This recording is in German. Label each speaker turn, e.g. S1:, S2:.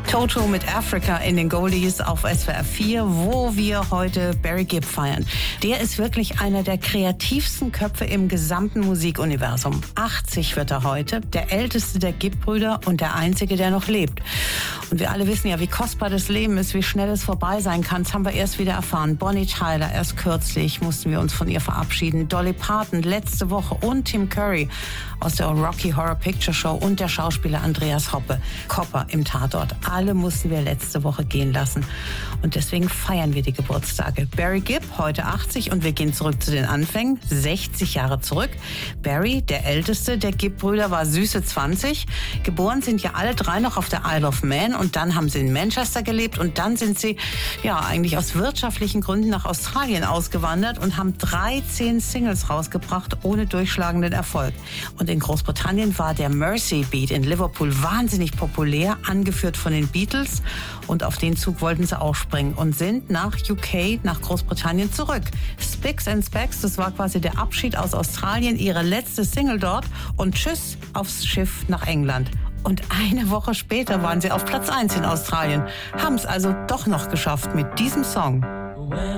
S1: Toto mit Africa in den Goldies auf SWR 4, wo wir heute Barry Gibb feiern. Der ist wirklich einer der kreativsten Köpfe im gesamten Musikuniversum. 80 wird er heute, der älteste der Gibb-Brüder und der einzige, der noch lebt. Und wir alle wissen ja, wie kostbar das Leben ist, wie schnell es vorbei sein kann. Das haben wir erst wieder erfahren. Bonnie Tyler, erst kürzlich mussten wir uns von ihr verabschieden. Dolly Parton letzte Woche und Tim Curry aus der Rocky Horror Picture Show und der Schauspieler Andreas Kopper im Tatort. Alle mussten wir letzte Woche gehen lassen. Und deswegen feiern wir die Geburtstage. Barry Gibb, heute 80, und wir gehen zurück zu den Anfängen, 60 Jahre zurück. Barry, der älteste der Gibb-Brüder, war süße 20. Geboren sind ja alle drei noch auf der Isle of Man und dann haben sie in Manchester gelebt und dann sind sie ja eigentlich aus wirtschaftlichen Gründen nach Australien ausgewandert und haben 13 Singles rausgebracht ohne durchschlagenden Erfolg. Und in Großbritannien war der Mersey Beat in Liverpool wahnsinnig populär, angeführt von den Beatles, und auf den Zug wollten sie auch springen und sind nach UK, nach Großbritannien zurück. Spicks and Specks, das war quasi der Abschied aus Australien, ihre letzte Single dort, und tschüss aufs Schiff nach England. Und eine Woche später waren sie auf Platz 1 in Australien, haben es also doch noch geschafft mit diesem Song.